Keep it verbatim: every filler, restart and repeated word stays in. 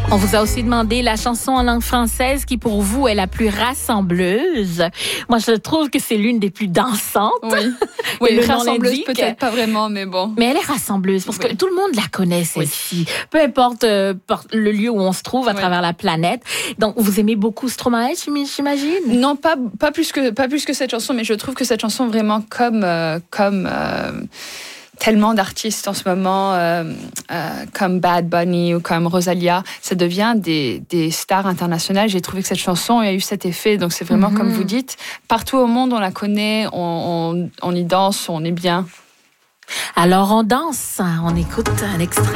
On vous a aussi demandé la chanson en langue française qui, pour vous, est la plus rassembleuse. Moi, je trouve que c'est l'une des plus dansantes. Oui, oui rassembleuse peut-être pas vraiment, mais bon. Mais elle est rassembleuse parce oui. que tout le monde la connaît, celle-ci. Oui. Peu importe euh, le lieu où on se trouve à oui. travers la planète. Donc, vous aimez beaucoup Stromae, j'imagine? Non, pas, pas, plus que, pas plus que cette chanson, mais je trouve que cette chanson, vraiment comme... Euh, comme euh, tellement d'artistes en ce moment, euh, euh, comme Bad Bunny ou comme Rosalia, ça devient des, des stars internationales. J'ai trouvé que cette chanson a eu cet effet, donc c'est vraiment mm-hmm. comme vous dites, partout au monde on la connaît, on, on, on y danse, on est bien. Alors on danse, on écoute un extrait.